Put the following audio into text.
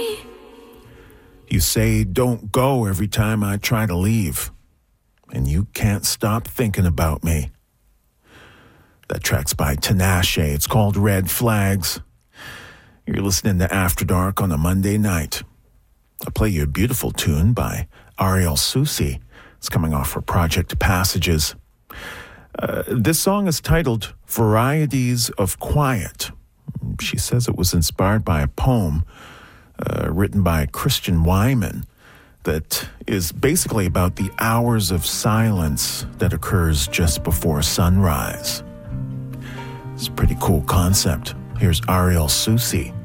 You say don't go every time I try to leave, and you can't stop thinking about me. That track's by Tinashe. It's called Red Flags. You're listening to After Dark on a Monday night. I'll play you a beautiful tune by Ariel Soucy. It's coming off her project Passages. This song is titled Varieties of Quiet. She says it was inspired by a poem written by Christian Wyman that is basically about the hours of silence that occurs just before sunrise. It's a pretty cool concept. Here's Ariel Soucy.